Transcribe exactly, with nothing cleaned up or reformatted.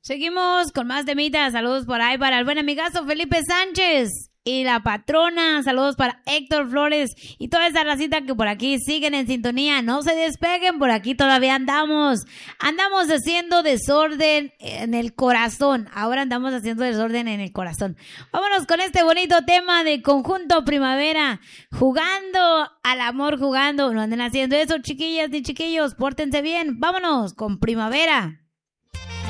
Seguimos con más temitas. Saludos por ahí para el buen amigazo Felipe Sánchez y la patrona. Saludos para Héctor Flores y toda esa racita que por aquí siguen en sintonía. No se despeguen, por aquí todavía andamos. Andamos haciendo desorden en el corazón. Ahora andamos haciendo desorden en el corazón. Vámonos con este bonito tema de Conjunto Primavera. Jugando al amor, jugando. No anden haciendo eso, chiquillas ni chiquillos. Pórtense bien. Vámonos con Primavera.